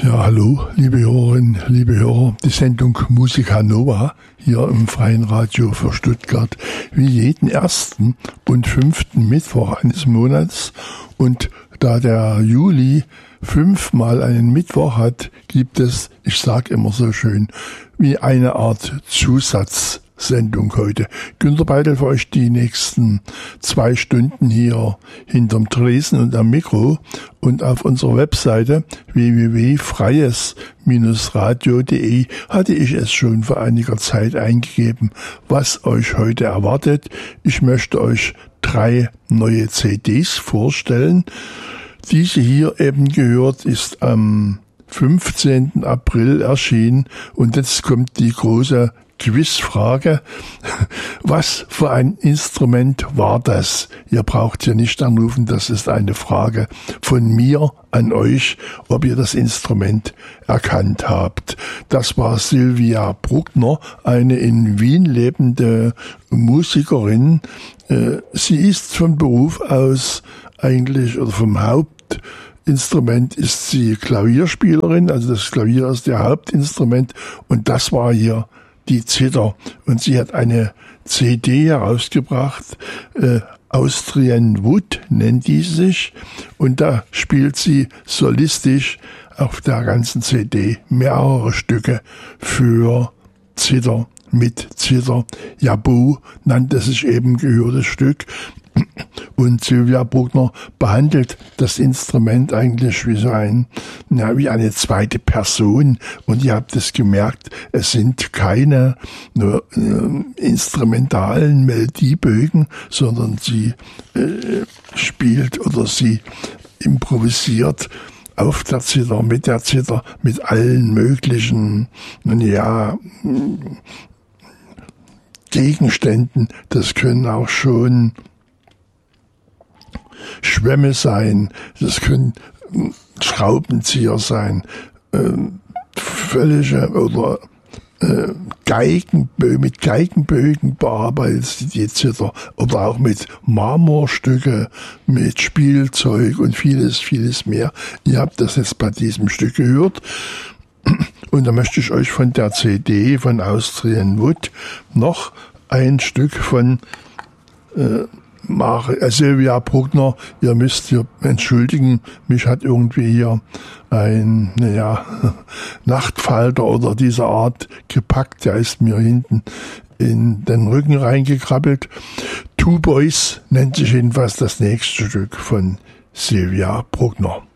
Ja, hallo, liebe Hörerinnen, liebe Hörer. Die Sendung Musica Nova hier im Freien Radio für Stuttgart, wie jeden ersten und fünften Mittwoch eines Monats. Und da der Juli 5-mal einen Mittwoch hat, gibt es, ich sage immer so schön, wie eine Art Zusatzsendung heute. Günter Beidel für euch die nächsten 2 Stunden hier hinterm Tresen und am Mikro und auf unserer Webseite www.freies-radio.de hatte ich es schon vor einiger Zeit eingegeben, was euch heute erwartet. Ich möchte euch 3 neue CDs vorstellen. Diese hier eben gehört ist am 15. April erschienen und jetzt kommt die große Quizfrage. Was für ein Instrument war das? Ihr braucht hier nicht anrufen, das ist eine Frage von mir an euch, ob ihr das Instrument erkannt habt. Das war Sylvia Bruckner, eine in Wien lebende Musikerin. Sie ist von Beruf aus eigentlich, oder vom Hauptinstrument ist sie Klavierspielerin, also das Klavier ist ihr Hauptinstrument und das war hier die Zither. Und sie hat eine CD herausgebracht, Austrian Wood nennt die sich, und da spielt sie solistisch auf der ganzen CD mehrere Stücke für Zither, mit Zither. Jabu nannte sich eben gehörtes Stück. Und Sylvia Bruckner behandelt das Instrument eigentlich wie wie eine zweite Person. Und ihr habt es gemerkt, es sind keine nur instrumentalen Melodiebögen, sondern sie spielt oder sie improvisiert auf der Zither, mit der Zither, mit allen möglichen, Gegenständen. Das können auch schon Schwämme sein, das können Schraubenzieher sein, völlige oder mit Geigenbögen bearbeitet die Zither oder auch mit Marmorstücke, mit Spielzeug und vieles, vieles mehr. Ihr habt das jetzt bei diesem Stück gehört. Und da möchte ich euch von der CD von Austrian Wood noch ein Stück von Sylvia Bruckner, ihr müsst hier entschuldigen, mich hat irgendwie hier ein, Nachtfalter oder dieser Art gepackt, der ist mir hinten in den Rücken reingekrabbelt. Two Boys nennt sich jedenfalls das nächste Stück von Sylvia Bruckner.